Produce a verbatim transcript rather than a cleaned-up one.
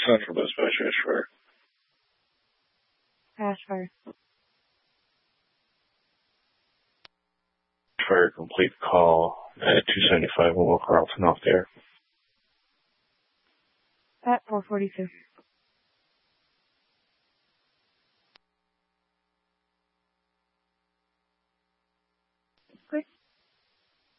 Central Dispatch, Ashfire. Ashfire. Ashfire, complete call at two seventy-five Will Carlton off there. At four forty-two.